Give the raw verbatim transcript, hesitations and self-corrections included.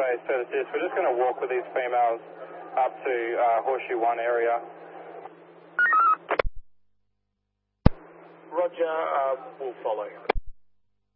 Base, Service East. We're just going to walk with these females up to uh, Horseshoe One area. Roger, uh, we'll follow.